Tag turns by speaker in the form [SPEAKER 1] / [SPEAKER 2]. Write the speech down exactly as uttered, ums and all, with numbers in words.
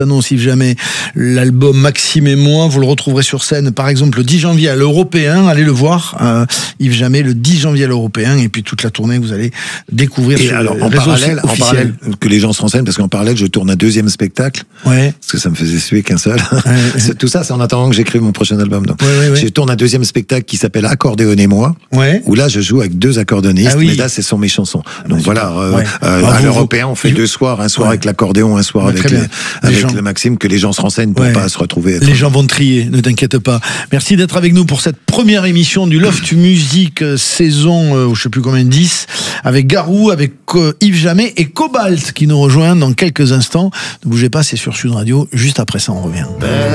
[SPEAKER 1] annonce Yves Jamais, l'album Maxime et moi, vous le retrouverez sur scène par exemple le dix janvier à l'Européen, allez le voir, euh, Yves Jamais le dix janvier à l'Européen, et puis toute la tournée vous allez découvrir
[SPEAKER 2] et
[SPEAKER 1] sur
[SPEAKER 2] alors,
[SPEAKER 1] les
[SPEAKER 2] en
[SPEAKER 1] réseaux
[SPEAKER 2] parallèle, en
[SPEAKER 1] officiels.
[SPEAKER 2] parallèle que les gens se renseignent, parce qu'en parallèle je tourne un deuxième spectacle,
[SPEAKER 1] ouais.
[SPEAKER 2] parce que ça me faisait suer qu'un seul.
[SPEAKER 1] Ouais.
[SPEAKER 2] Tout ça c'est en attendant que j'écrive mon prochain album. Donc.
[SPEAKER 1] Ouais, ouais, ouais.
[SPEAKER 2] Je tourne un deuxième spectacle qui s'appelle Accordéonnez-moi,
[SPEAKER 1] Ouais.
[SPEAKER 2] où là je joue avec deux accordéonistes,
[SPEAKER 1] Ah oui.
[SPEAKER 2] mais là ce sont mes chansons. Donc
[SPEAKER 1] bah,
[SPEAKER 2] voilà, euh,
[SPEAKER 1] ouais.
[SPEAKER 2] euh,
[SPEAKER 1] Ah,
[SPEAKER 2] à
[SPEAKER 1] vous,
[SPEAKER 2] l'Européen
[SPEAKER 1] vous...
[SPEAKER 2] on fait
[SPEAKER 1] Il...
[SPEAKER 2] deux soirs, un soir
[SPEAKER 1] ouais.
[SPEAKER 2] avec l'accordéon, un soir
[SPEAKER 1] Ouais,
[SPEAKER 2] avec,
[SPEAKER 1] très
[SPEAKER 2] le,
[SPEAKER 1] bien.
[SPEAKER 2] avec
[SPEAKER 1] gens...
[SPEAKER 2] le Maxime, que les gens se renseignent pour
[SPEAKER 1] ouais.
[SPEAKER 2] pas se retrouver.
[SPEAKER 1] Les gens vont trier, ne t'inquiète pas. Merci d'être avec nous pour cette première émission du Loft Music euh, saison, euh, je sais plus combien, dix, avec Garou, avec euh, Yves Jamais et Cobalt qui nous rejoint dans quelques instants. Ne bougez pas, c'est sur Sud Radio. Juste après ça, on revient.